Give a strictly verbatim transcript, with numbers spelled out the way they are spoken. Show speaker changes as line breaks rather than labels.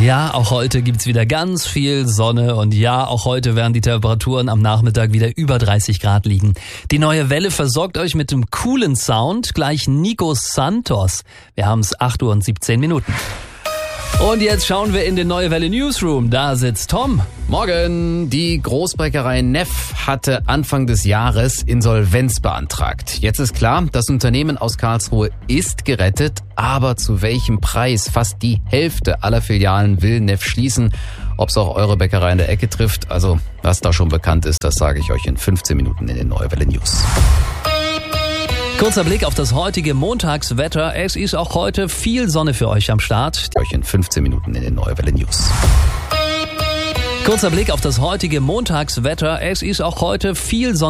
Ja, auch heute gibt's wieder ganz viel Sonne und ja, auch heute werden die Temperaturen am Nachmittag wieder über dreißig Grad liegen. Die neue Welle versorgt euch mit dem coolen Sound, gleich Nico Santos. Wir haben's acht Uhr und siebzehn Minuten. Und jetzt schauen wir in den Neue Welle Newsroom. Da sitzt Tom.
Morgen. Die Großbäckerei Neff hatte Anfang des Jahres Insolvenz beantragt. Jetzt ist klar, das Unternehmen aus Karlsruhe ist gerettet, aber zu welchem Preis? Fast die Hälfte aller Filialen will Neff schließen. Ob es auch eure Bäckerei in der Ecke trifft, also was da schon bekannt ist, das sage ich euch in fünfzehn Minuten in den Neue Welle News.
Kurzer Blick auf das heutige Montagswetter. Es ist auch heute viel Sonne für euch am Start.
Euch in fünfzehn Minuten in den Neue Welle News.
Kurzer Blick auf das heutige Montagswetter. Es ist auch heute viel Sonne.